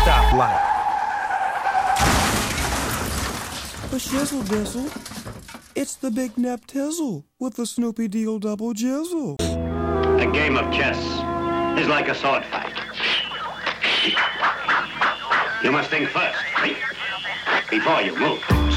stoplight. A shizzle dizzle. It's the Big Nap Tizzle with the Snoopy Deal Double Jizzle. A game of chess is like a sword fight. You must think first, before you move.